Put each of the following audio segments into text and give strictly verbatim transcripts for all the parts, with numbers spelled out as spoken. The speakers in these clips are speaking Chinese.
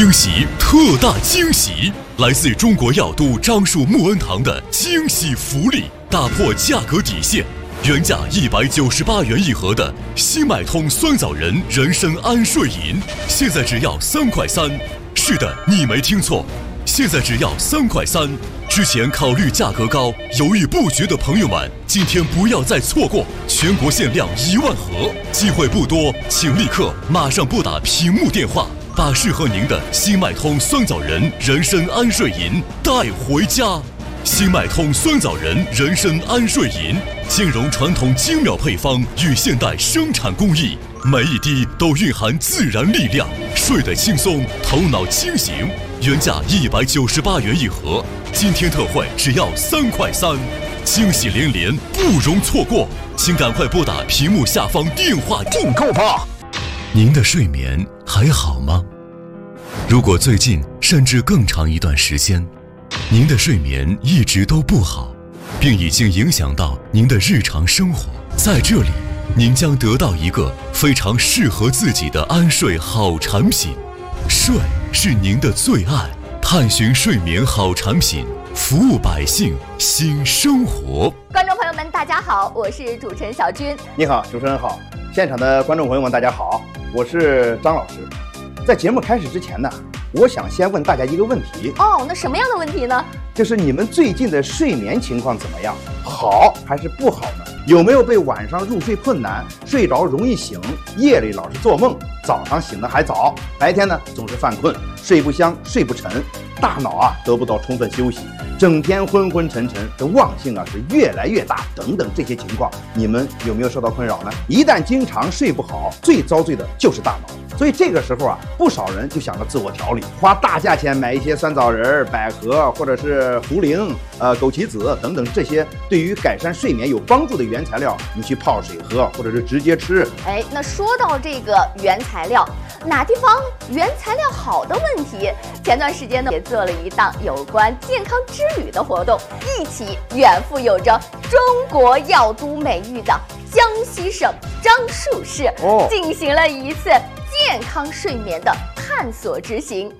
惊喜，特大惊喜！来自中国药都樟树木恩堂的惊喜福利，打破价格底线。原价一百九十八元一盒的新脉通酸枣仁人参安睡饮，现在只要三块三。是的，你没听错，现在只要三块三。之前考虑价格高、犹豫不决的朋友们，今天不要再错过，全国限量一万盒，机会不多，请立刻马上拨打屏幕电话，把适合您的新脉通酸枣仁人参安睡饮带回家。新脉通酸枣仁人参安睡饮兼容传统精妙配方与现代生产工艺，每一滴都蕴含自然力量，睡得轻松，头脑清醒。原价一百九十八元一盒，今天特惠只要三块三，惊喜连连，不容错过，请赶快拨打屏幕下方电话订购吧。您的睡眠还好吗？如果最近甚至更长一段时间，您的睡眠一直都不好，并已经影响到您的日常生活，在这里，您将得到一个非常适合自己的安睡好产品。睡是您的最爱，探寻睡眠好产品，服务百姓，新生活。 观众朋友们，大家好，我是主持人小军。 你好，主持人好，现场的观众朋友们，大家好，我是张老师。在节目开始之前呢，我想先问大家一个问题。 哦，那什么样的问题呢？ 就是你们最近的睡眠情况怎么样？好还是不好呢？有没有被晚上入睡困难、睡着容易醒、夜里老是做梦、早上醒得还早、白天呢总是犯困、睡不香、睡不沉，大脑啊得不到充分休息，整天昏昏沉沉，这忘性啊是越来越大等等这些情况，你们有没有受到困扰呢？一旦经常睡不好，最遭罪的就是大脑。所以这个时候啊，不少人就想着自我调理，花大价钱买一些酸枣仁、百合或者是茯苓、呃枸杞子等等这些对于改善睡眠有帮助的原材料，你去泡水喝，或者是直接吃。 哎，那说到这个原材料，哪地方原材料好的问题，前段时间呢也做了一档有关健康之旅的活动，一起远赴有着中国药都美誉的江西省樟树市， 哦， 进行了一次健康睡眠的探索之行。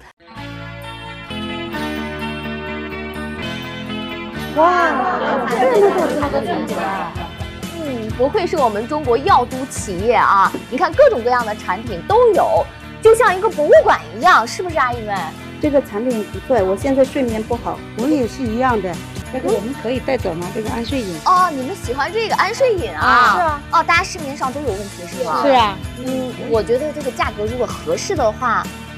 哇，这么多这么多产品啊！ 嗯，不愧是我们中国药都企业啊！你看各种各样的产品都有，就像一个博物馆一样，是不是阿姨们？ 这个产品不错，我现在睡眠不好，我也是一样的。这个我们可以带走吗？这个安睡饮。 哦，你们喜欢这个安睡饮啊？ 啊是啊。 哦，大家市面上都有问题是吗？ 是啊。 嗯，我觉得这个价格如果合适的话，